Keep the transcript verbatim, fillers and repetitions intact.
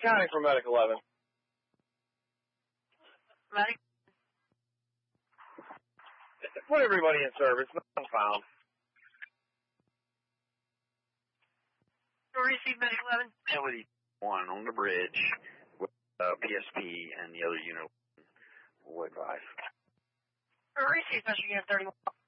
County for Medic eleven. Medic? Put everybody in service. Nothing found. Receive Medic eleven. And with one on the bridge with uh, P S P and the other unit will advise. Receive Special Unit thirty-one.